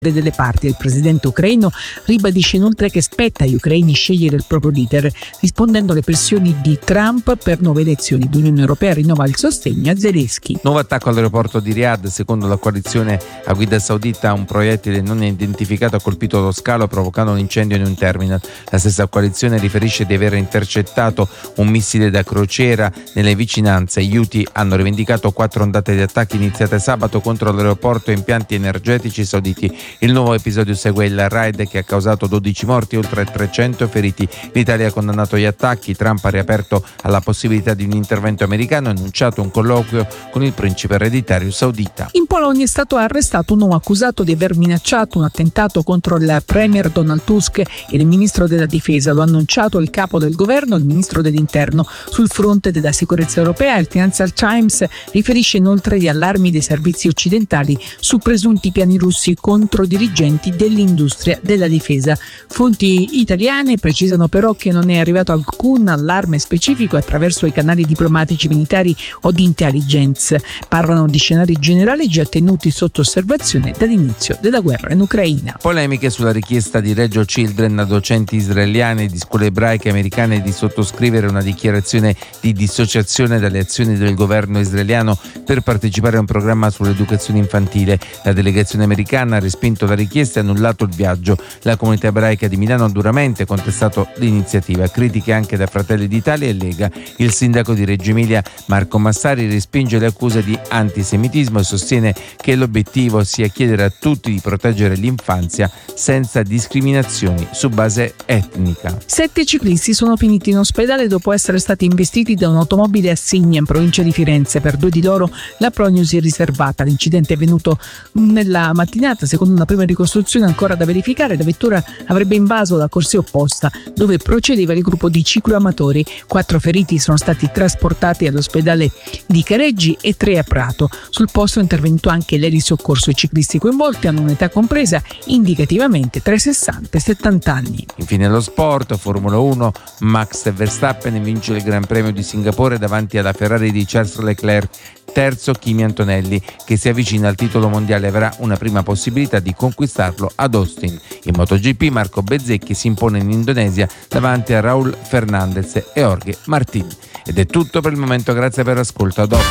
delle parti. Il presidente ucraino ribadisce inoltre che spetta agli ucraini scegliere il proprio leader, rispondendo alle pressioni di Trump per nuove elezioni. L'Unione Europea rinnova il sostegno a Zelensky. Nuovo attacco all'aeroporto di Riyadh. Secondo la coalizione a guida saudita, un proiettile non identificato ha colpito lo scalo provocando un incendio in un terminal. La stessa coalizione riferisce di aver intercettato un missile da crociera nelle vicinanze. Gli Houthi hanno rivendicato 4 ondate di attacchi iniziate sabato contro l'aeroporto e impianti energetici sauditi. Il nuovo episodio segue il raid che ha causato 12 morti e oltre 300 feriti. L'Italia ha condannato gli attacchi. Trump ha riaperto alla possibilità di un intervento americano e ha annunciato un colloquio con il principe ereditario saudita. In Polonia è stato arrestato un uomo accusato di aver minacciato un attentato contro il premier Donald Tusk e il ministro della difesa. Lo ha annunciato il capo del governo, il ministro dell'interno. Sul fronte della sicurezza europea, il Financial Times riferisce inoltre gli allarmi dei servizi occidentali su presunti piani russi contro dirigenti dell'industria della difesa. Fonti italiane precisano però che non è arrivato alcun allarme specifico attraverso i canali diplomatici, militari o di intelligence. Parlano di scenari generali già tenuti sotto osservazione dall'inizio della guerra in Ucraina. Polemiche sulla richiesta di Reggio Children a docenti israeliani di scuole ebraiche americane di sottoscrivere una dichiarazione di dissociazione dalle azioni del governo israeliano per partecipare a un programma sull'educazione infantile. La delegazione americana ha respinto la richiesta e annullato il viaggio. La comunità ebraica di Milano ha duramente contestato l'iniziativa. Critiche anche da Fratelli d'Italia e Lega. Il sindaco di Reggio Emilia, Marco Massari, respinge le accuse di antisemitismo e sostiene che l'obiettivo sia chiedere a tutti di proteggere l'infanzia senza discriminazioni su base etnica. 7 ciclisti sono finiti in ospedale dopo essere stati investiti da un'automobile a Signa, in provincia di Firenze. Per 2 di loro la prognosi è riservata. L'incidente è avvenuto nella mattinata. Secondo una prima ricostruzione ancora da verificare, la vettura avrebbe invaso la corsia opposta dove procedeva il gruppo di cicloamatori. 4 feriti sono stati trasportati all'ospedale di Careggi e 3 a Prato. Sul posto è intervenuto anche l'elisoccorso. I ciclisti coinvolti hanno un'età compresa indicativamente tra i 60 e i 70 anni. Infine lo sport, Formula 1, Max Verstappen vince il Gran Premio di Singapore davanti alla Ferrari di Charles Leclerc. Terzo Kimi Antonelli, che si avvicina al titolo mondiale, avrà una prima possibilità di conquistarlo ad Austin. In MotoGP Marco Bezzecchi si impone in Indonesia davanti a Raúl Fernandez e Jorge Martín. Ed è tutto per il momento, grazie per l'ascolto, a dopo.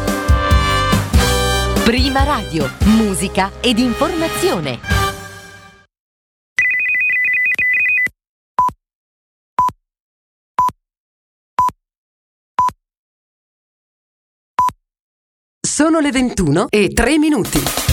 Prima Radio, musica ed informazione. Sono le 21:03.